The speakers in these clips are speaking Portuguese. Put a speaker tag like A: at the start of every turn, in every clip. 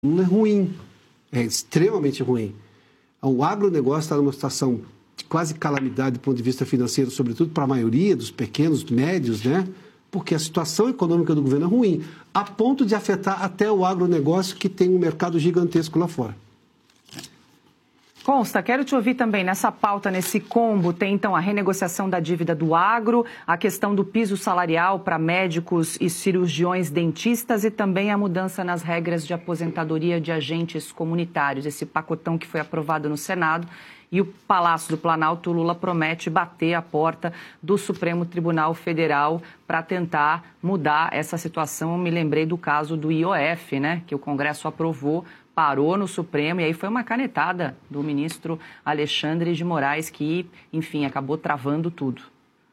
A: Não é ruim, é extremamente ruim. O agronegócio está numa situação de quase calamidade do ponto de vista financeiro, sobretudo para a maioria dos pequenos, médios, né? Porque a situação econômica do governo é ruim, a ponto de afetar até o agronegócio, que tem um mercado gigantesco lá fora.
B: Consta, quero te ouvir também nessa pauta, nesse combo, tem então a renegociação da dívida do agro, a questão do piso salarial para médicos e cirurgiões dentistas e também a mudança nas regras de aposentadoria de agentes comunitários, esse pacotão que foi aprovado no Senado. E o Palácio do Planalto, o Lula promete bater a porta do Supremo Tribunal Federal para tentar mudar essa situação. Eu me lembrei do caso do IOF, né, que o Congresso aprovou, parou no Supremo e aí foi uma canetada do ministro Alexandre de Moraes que, enfim, acabou travando tudo.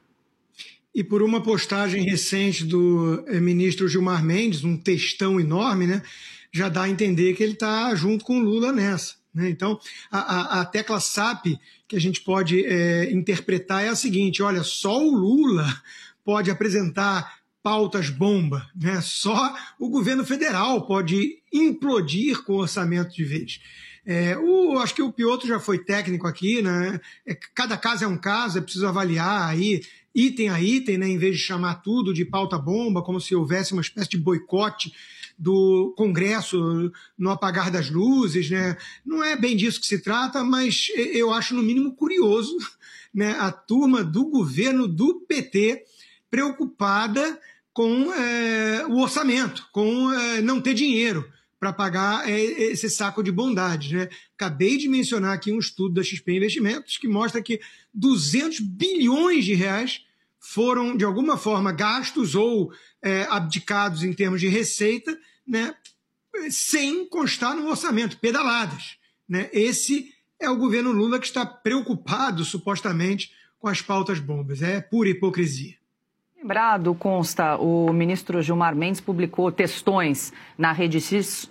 C: E por uma postagem recente do ministro Gilmar Mendes, um textão enorme, né, já dá a entender que ele está junto com o Lula nessa. Então, a tecla SAP que a gente pode interpretar é a seguinte: olha, só o Lula pode apresentar pautas bomba, né? Só o governo federal pode implodir com o orçamento de vez. Acho que o Piotr já foi técnico aqui, né? Cada caso é um caso, é preciso avaliar aí item a item, né? Em vez de chamar tudo de pauta bomba, como se houvesse uma espécie de boicote do Congresso no apagar das luzes, né? Não é bem disso que se trata, mas eu acho no mínimo curioso, né, a turma do governo do PT preocupada com o orçamento, com não ter dinheiro para pagar esse saco de bondade, né? Acabei de mencionar aqui um estudo da XP Investimentos que mostra que 200 bilhões de reais foram, de alguma forma, gastos ou abdicados em termos de receita, né, sem constar no orçamento, pedaladas, né? Esse é o governo Lula que está preocupado, supostamente, com as pautas bombas. É pura hipocrisia.
B: Lembrado, Consta, o ministro Gilmar Mendes publicou textões na Rede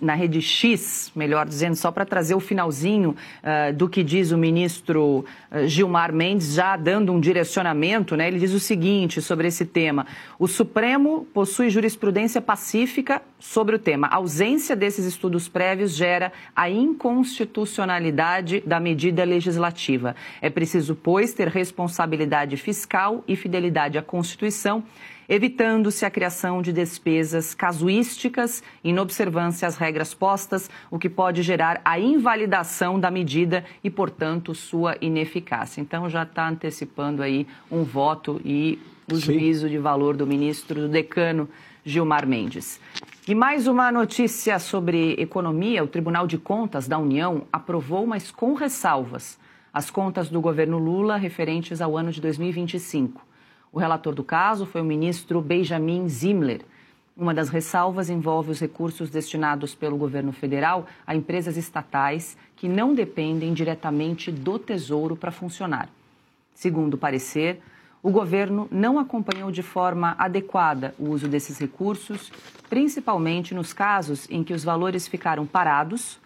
B: X, melhor dizendo, só para trazer o finalzinho do que diz o ministro Gilmar Mendes, já dando um direcionamento, né? Ele diz o seguinte sobre esse tema: o Supremo possui jurisprudência pacífica sobre o tema. A ausência desses estudos prévios gera a inconstitucionalidade da medida legislativa. É preciso, pois, ter responsabilidade fiscal e fidelidade à Constituição, evitando-se a criação de despesas casuísticas, inobservância às regras postas, o que pode gerar a invalidação da medida e, portanto, sua ineficácia. Então, já está antecipando aí um voto e o juízo de valor do ministro, do decano Gilmar Mendes. E mais uma notícia sobre economia: o Tribunal de Contas da União aprovou, mas com ressalvas, as contas do governo Lula referentes ao ano de 2025. O relator do caso foi o ministro Benjamin Zimler. Uma das ressalvas envolve os recursos destinados pelo governo federal a empresas estatais que não dependem diretamente do Tesouro para funcionar. Segundo o parecer, o governo não acompanhou de forma adequada o uso desses recursos, principalmente nos casos em que os valores ficaram parados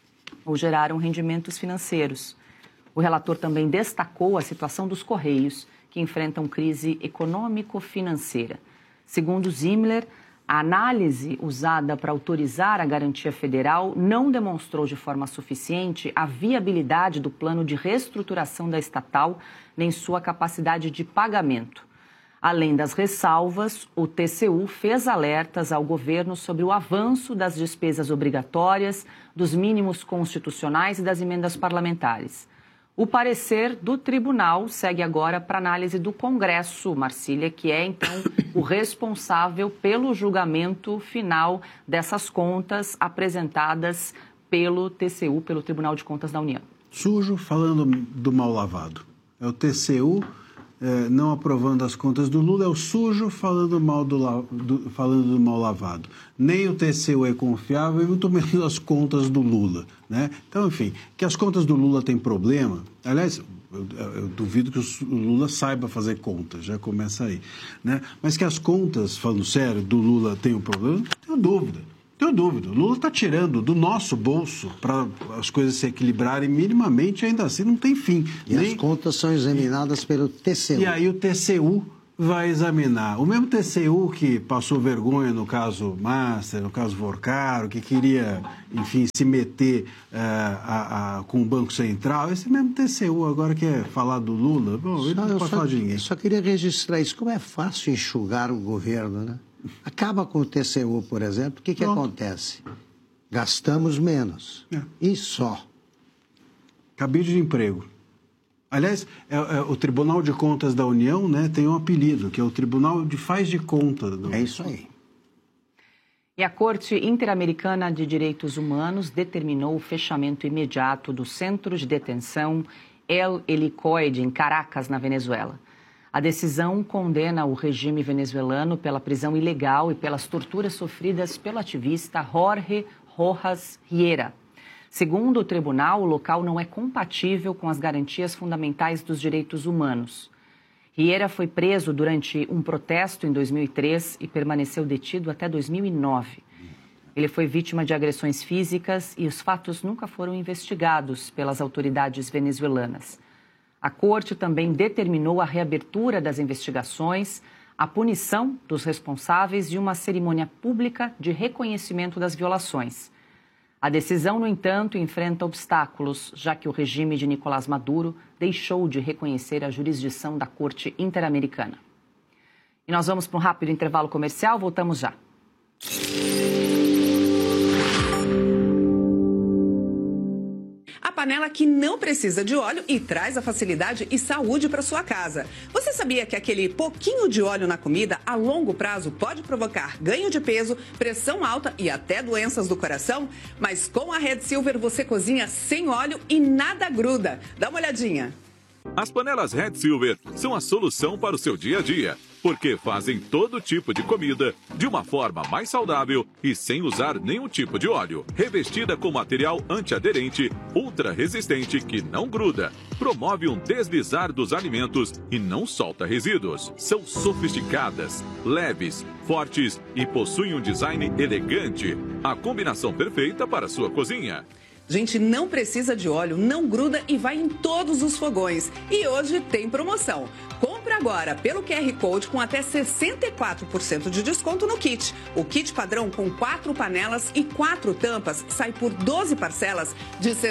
B: ou geraram rendimentos financeiros. O relator também destacou a situação dos Correios, que enfrentam crise econômico-financeira. Segundo Zimler, a análise usada para autorizar a garantia federal não demonstrou de forma suficiente a viabilidade do plano de reestruturação da estatal, nem sua capacidade de pagamento. Além das ressalvas, o TCU fez alertas ao governo sobre o avanço das despesas obrigatórias, dos mínimos constitucionais e das emendas parlamentares. O parecer do tribunal segue agora para análise do Congresso, Marcília, que é, então, o responsável pelo julgamento final dessas contas apresentadas pelo TCU, pelo Tribunal de Contas da União.
D: Sujo falando do mal lavado. É o TCU não aprovando as contas do Lula, é o sujo falando do mal lavado. Nem o TCU é confiável e muito menos as contas do Lula, né? Então, enfim, que as contas do Lula têm problema, aliás, eu duvido que o Lula saiba fazer contas, já começa aí, né? Mas que as contas, falando sério, do Lula têm um problema, não tenho dúvida. Tenho dúvida, o Lula está tirando do nosso bolso para as coisas se equilibrarem minimamente, ainda assim não tem fim.
E: E as contas são examinadas pelo TCU.
D: E aí o TCU vai examinar. O mesmo TCU que passou vergonha no caso Master, no caso Vorcaro, que queria, enfim, se meter com o Banco Central, esse mesmo TCU agora quer falar do Lula. Bom, ele não pode falar de ninguém.
E: Só queria registrar isso. Como é fácil enxugar o governo, né? Acaba com o TCU, por exemplo, o que acontece? Gastamos menos. E só.
D: Cabide de emprego. Aliás, o Tribunal de Contas da União, né, tem um apelido, que é o Tribunal de Faz de Conta.
E: É isso aí.
B: E a Corte Interamericana de Direitos Humanos determinou o fechamento imediato do centro de detenção El Helicoide, em Caracas, na Venezuela. A decisão condena o regime venezuelano pela prisão ilegal e pelas torturas sofridas pelo ativista Jorge Rojas Riera. Segundo o tribunal, o local não é compatível com as garantias fundamentais dos direitos humanos. Riera foi preso durante um protesto em 2003 e permaneceu detido até 2009. Ele foi vítima de agressões físicas e os fatos nunca foram investigados pelas autoridades venezuelanas. A corte também determinou a reabertura das investigações, a punição dos responsáveis e uma cerimônia pública de reconhecimento das violações. A decisão, no entanto, enfrenta obstáculos, já que o regime de Nicolás Maduro deixou de reconhecer a jurisdição da Corte Interamericana. E nós vamos para um rápido intervalo comercial, voltamos já.
F: A panela que não precisa de óleo e traz a facilidade e saúde para sua casa. Você sabia que aquele pouquinho de óleo na comida, a longo prazo, pode provocar ganho de peso, pressão alta e até doenças do coração? Mas com a Red Silver você cozinha sem óleo e nada gruda. Dá uma olhadinha.
G: As panelas Red Silver são a solução para o seu dia a dia, porque fazem todo tipo de comida de uma forma mais saudável e sem usar nenhum tipo de óleo. Revestida com material antiaderente, ultra resistente que não gruda, promove um deslizar dos alimentos e não solta resíduos. São sofisticadas, leves, fortes e possuem um design elegante. A combinação perfeita para a sua cozinha.
F: Gente, não precisa de óleo, não gruda e vai em todos os fogões. E hoje tem promoção. Compre agora pelo QR Code com até 64% de desconto no kit. O kit padrão com 4 panelas e 4 tampas sai por 12 parcelas de R$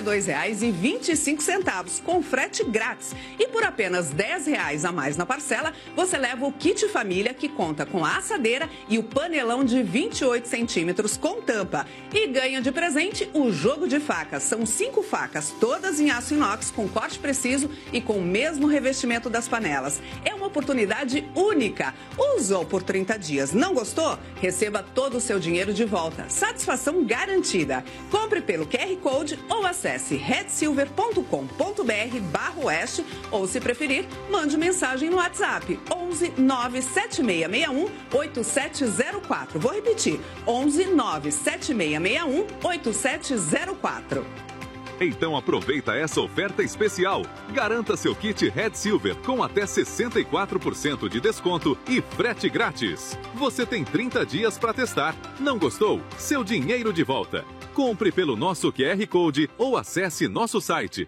F: 62,25, com frete grátis. E por apenas R$ 10 a mais na parcela, você leva o kit família, que conta com a assadeira e o panelão de 28 centímetros com tampa. E ganha de presente o jogo de facas. São 5 facas, todas em aço inox, com corte preciso e com o mesmo revestimento das panelas. É uma oportunidade única. Usou por 30 dias, não gostou? Receba todo o seu dinheiro de volta. Satisfação garantida. Compre pelo QR Code ou acesse redsilver.com.br/oeste ou, se preferir, mande mensagem no WhatsApp 11 97661 8704. Vou repetir, 11 97661 8704.
G: Então aproveita essa oferta especial. Garanta seu kit Red Silver com até 64% de desconto e frete grátis. Você tem 30 dias para testar. Não gostou? Seu dinheiro de volta. Compre pelo nosso QR Code ou acesse nosso site.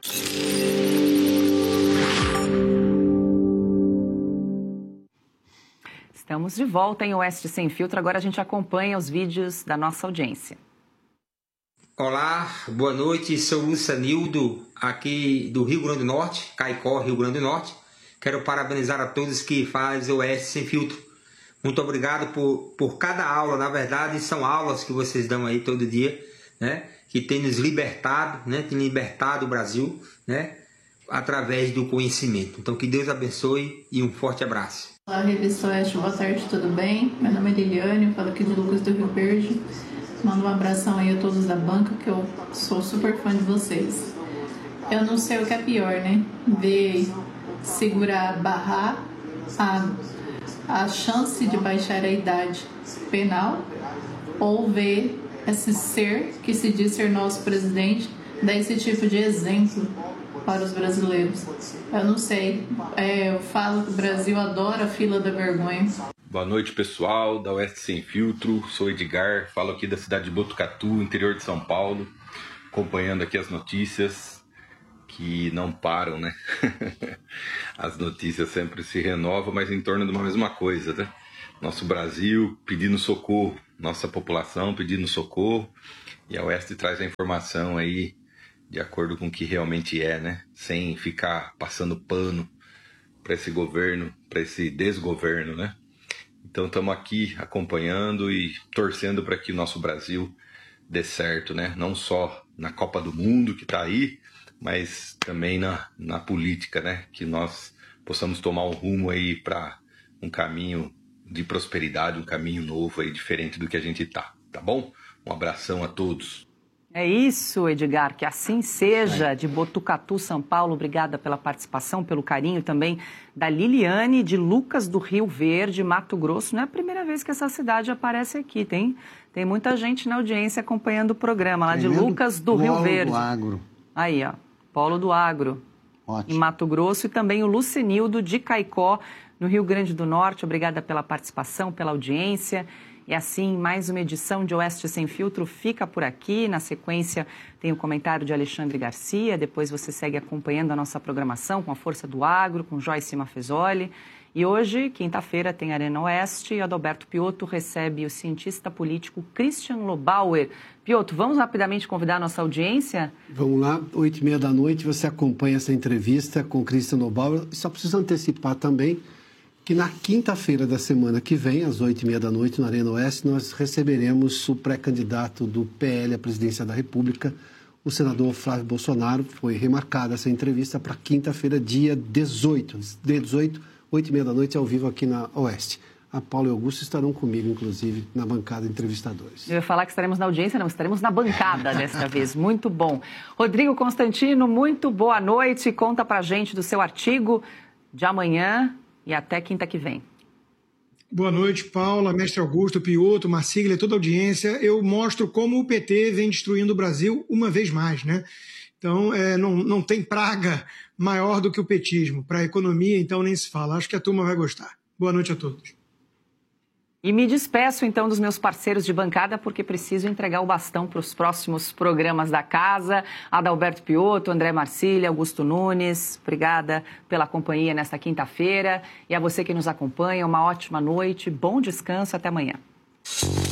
B: Estamos de volta em Oeste Sem Filtro. Agora a gente acompanha os vídeos da nossa audiência.
H: Olá, boa noite, sou o Lucianildo, aqui do Rio Grande do Norte, Caicó, Rio Grande do Norte. Quero parabenizar a todos que fazem o Oeste Sem Filtro. Muito obrigado por cada aula, na verdade são aulas que vocês dão aí todo dia, né? Que tem nos libertado, né? Tem libertado o Brasil, né? Através do conhecimento. Então que Deus abençoe e um forte abraço.
I: Olá, Revista Oeste, boa tarde, tudo bem? Meu nome é Liliane, eu falo aqui do Lucas do Rio Verde. Mando um abração aí a todos da banca, que eu sou super fã de vocês. Eu não sei o que é pior, né? Ver segurar, barrar a chance de baixar a idade penal, ou ver esse ser que se diz ser nosso presidente dar esse tipo de exemplo para os brasileiros. Eu não sei. Eu falo que o Brasil adora a fila da vergonha.
J: Boa noite, pessoal da Oeste Sem Filtro. Sou Edgar, falo aqui da cidade de Botucatu, interior de São Paulo, acompanhando aqui as notícias. que não param, né? As notícias sempre se renovam, mas em torno de uma mesma coisa, né? Nosso Brasil pedindo socorro, nossa população pedindo socorro, e a Oeste traz a informação aí de acordo com o que realmente é, né? Sem ficar passando pano para esse governo, para esse desgoverno, né? Então estamos aqui acompanhando e torcendo para que o nosso Brasil dê certo, né? Não só na Copa do Mundo que está aí, mas também na política, né? Que nós possamos tomar um rumo aí para um caminho de prosperidade, um caminho novo aí, diferente do que a gente tá bom? Um abração a todos.
B: É isso, Edgar, que assim seja, de Botucatu, São Paulo. Obrigada pela participação, pelo carinho também da Liliane, de Lucas do Rio Verde, Mato Grosso. Não é a primeira vez que essa cidade aparece aqui, tem muita gente na audiência acompanhando o programa, lá de Lucas do Rio Verde.
E: Polo do Agro.
B: Aí, ó, Polo do Agro,
E: Ótimo.
B: em Mato Grosso, e também o Lucenildo de Caicó, no Rio Grande do Norte. Obrigada pela participação, pela audiência. E assim, mais uma edição de Oeste Sem Filtro fica por aqui. Na sequência, tem o comentário de Alexandre Garcia. Depois você segue acompanhando a nossa programação com a Força do Agro, com Joyce Mafezoli. E hoje, quinta-feira, tem Arena Oeste e Adalberto Piotto recebe o cientista político Christian Lobauer. Piotto, vamos rapidamente convidar a nossa audiência?
A: Vamos lá, 8h30 da noite, você acompanha essa entrevista com o Christian Lobauer. Só preciso antecipar também que na quinta-feira da semana que vem, às 8h30 da noite, na Arena Oeste, nós receberemos o pré-candidato do PL à presidência da República, o senador Flávio Bolsonaro. Foi remarcada essa entrevista para quinta-feira, dia 18. Dia 18, 8h30 da noite, ao vivo aqui na Oeste. A Paula e Augusto estarão comigo, inclusive, na bancada de entrevistadores.
B: Eu ia falar que estaremos na audiência, não, estaremos na bancada desta vez. Muito bom. Rodrigo Constantino, muito boa noite. Conta pra gente do seu artigo de amanhã e até quinta que vem.
C: Boa noite, Paula, mestre Augusto, Piotto, Marcília, toda a audiência. Eu mostro como o PT vem destruindo o Brasil uma vez mais, né? Então, não tem praga maior do que o petismo. Para a economia, então, nem se fala. Acho que a turma vai gostar. Boa noite a todos.
B: E me despeço, então, dos meus parceiros de bancada, porque preciso entregar o bastão para os próximos programas da casa. Adalberto Piotto, André Marcília, Augusto Nunes, obrigada pela companhia nesta quinta-feira. E a você que nos acompanha, uma ótima noite, bom descanso, até amanhã.